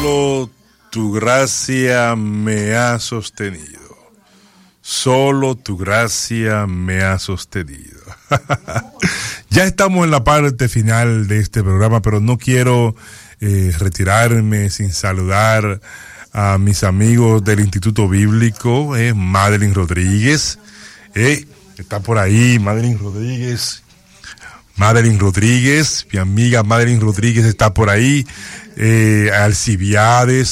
Solo tu gracia me ha sostenido. Solo tu gracia me ha sostenido. Ya estamos en la parte final de este programa, pero no quiero retirarme sin saludar a mis amigos del Instituto Bíblico, Madeline Rodríguez, está por ahí, Madeline Rodríguez, mi amiga Madeline Rodríguez está por ahí, Alcibiades,